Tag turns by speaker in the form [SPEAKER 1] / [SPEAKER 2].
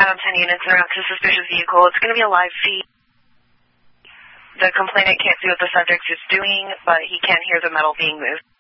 [SPEAKER 1] 10 units around to suspicious vehicle. It's going to be a live feed. The complainant can't see what the subject is doing, but he can hear the metal being moved.